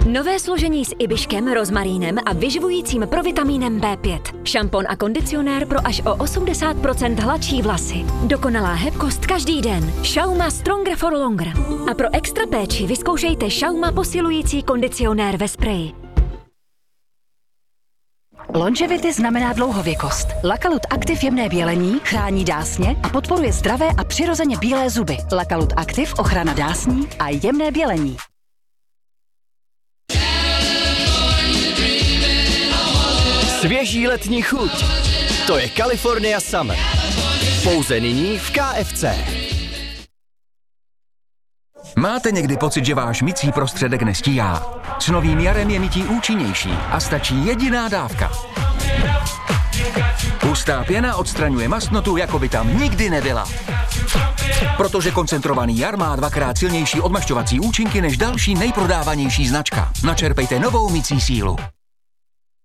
Nové složení s ibiškem, rozmarínem a vyživujícím provitamínem B5. Šampon a kondicionér pro až o 80% hladší vlasy. Dokonalá hebkost každý den. Schauma Stronger for Longer. A pro extra péči vyzkoušejte Schauma posilující kondicionér ve spreji. Longevity znamená dlouhověkost. Lakalut Active jemné bělení chrání dásně a podporuje zdravé a přirozeně bílé zuby. Lakalut Active ochrana dásní a jemné bělení. Svěží letní chuť. To je California Summer. Pouze nyní v KFC. Máte někdy pocit, že váš mycí prostředek nestíhá? S novým jarem je mytí účinnější a stačí jediná dávka. Hustá pěna odstraňuje mastnotu, jako by tam nikdy nebyla. Protože koncentrovaný jar má 2x silnější odmašťovací účinky než další nejprodávanější značka. Načerpejte novou mycí sílu.